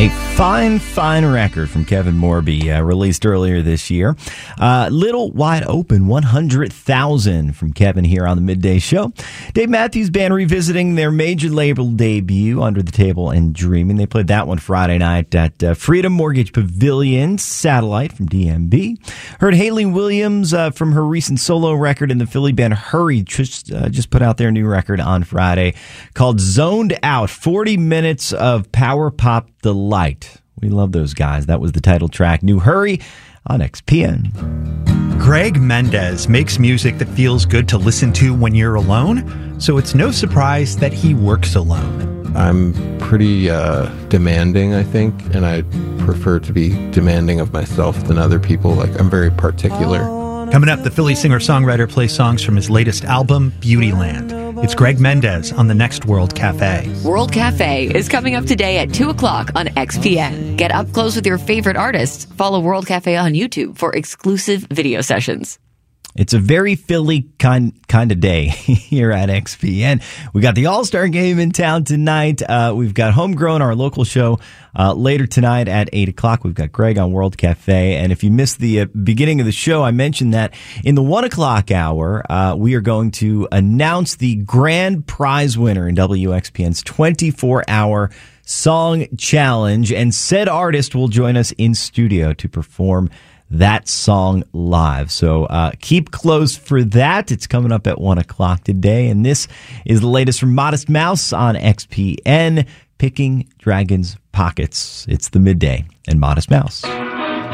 A fine record from Kevin Morby, released earlier this year. Little Wide Open, 100,000 from Kevin here on the Midday Show. Dave Matthews Band revisiting their major label debut, Under the Table and Dreaming. They played that one Friday night at Freedom Mortgage Pavilion, Satellite from DMB. Heard Hayley Williams from her recent solo record, and the Philly band Hurry just put out their new record on Friday called Zoned Out. 40 minutes of power pop delight. We love those guys. That was the title track. New Hurry on XPN. Greg Mendez makes music that feels good to listen to when you're alone, so it's no surprise that he works alone. I'm pretty demanding, I think, and I prefer to be demanding of myself than other people. Like, I'm very particular. Coming up, the Philly singer-songwriter plays songs from his latest album, Beautyland. It's Greg Mendez on the next World Cafe. World Cafe is coming up today at 2 o'clock on XPN. Get up close with your favorite artists. Follow World Cafe on YouTube for exclusive video sessions. It's a very Philly kind of day here at XPN. We got the All-Star Game in town tonight. We've got Homegrown, our local show, later tonight at 8 o'clock. We've got Greg on World Cafe. And if you missed the beginning of the show, I mentioned that in the 1 o'clock hour, we are going to announce the grand prize winner in WXPN's 24-hour song challenge. And said artist will join us in studio to perform that song live. So keep close for that. It's coming up at 1 o'clock today. And this is the latest from Modest Mouse on XPN, Picking Dragons' Pockets. It's the Midday and Modest Mouse.